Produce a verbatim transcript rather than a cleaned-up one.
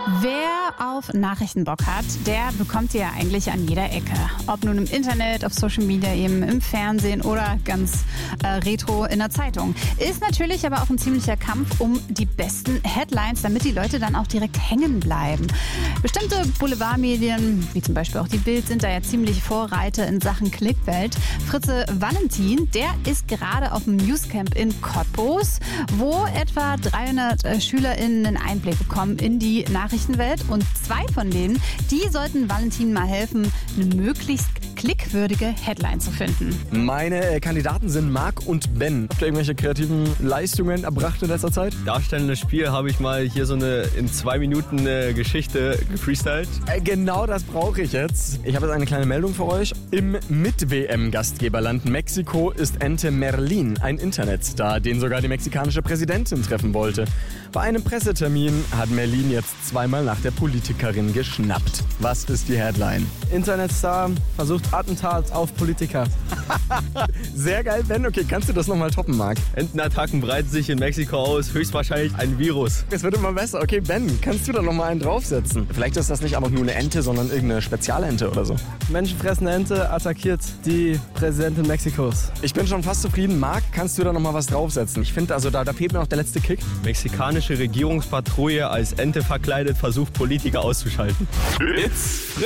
Wer auf Nachrichten Bock hat, der bekommt die ja eigentlich an jeder Ecke. Ob nun im Internet, auf Social Media, eben im Fernsehen oder ganz äh, retro in der Zeitung. Ist natürlich aber auch ein ziemlicher Kampf um die besten Headlines, damit die Leute dann auch direkt hängen bleiben. Bestimmte Boulevardmedien, wie zum Beispiel auch die Bild, sind da ja ziemlich Vorreiter in Sachen Clickbait. Fritze Valentin, der ist gerade auf dem Newscamp in Cottbus, wo etwa dreihundert äh, SchülerInnen einen Einblick bekommen in die Nachrichtenwelt. Und zwei von denen, die sollten Valentin mal helfen, eine möglichst klickwürdige Headline zu finden. Meine äh, Kandidaten sind Marc und Ben. Habt ihr irgendwelche kreativen Leistungen erbracht in letzter Zeit? Darstellendes Spiel habe ich mal hier so eine in zwei Minuten eine Geschichte gefreestylt. Äh, genau das brauche ich jetzt. Ich habe jetzt eine kleine Meldung für euch. Im Mit-W M-Gastgeberland Mexiko ist Ente Merlin ein Internetstar, den sogar die mexikanische Präsidentin treffen wollte. Bei einem Pressetermin hat Merlin jetzt zweimal nach der Politikerin geschnappt. Was ist die Headline? Internetstar versucht Attentat auf Politiker. Sehr geil, Ben. Okay, kannst du das nochmal toppen, Marc? Entenattacken breiten sich in Mexiko aus, höchstwahrscheinlich ein Virus. Es wird immer besser. Okay, Ben, kannst du da nochmal einen draufsetzen? Vielleicht ist das nicht einfach nur eine Ente, sondern irgendeine Spezialente oder so. Menschenfressende Ente attackiert die Präsidentin Mexikos. Ich bin schon fast zufrieden. Marc, kannst du da nochmal was draufsetzen? Ich finde, also da, da fehlt mir noch der letzte Kick. Mexikanische Regierungspatrouille als Ente verkleidet versucht, Politiker auszuschalten. It's